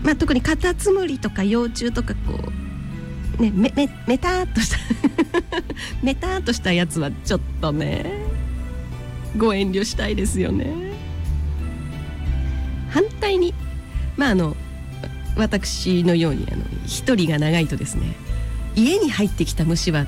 特にカタツムリとか幼虫とかこうね、メターっとしたメターっとしたやつはちょっとねご遠慮したいですよね。反対に私のように一人が長いとですね、家に入ってきた虫は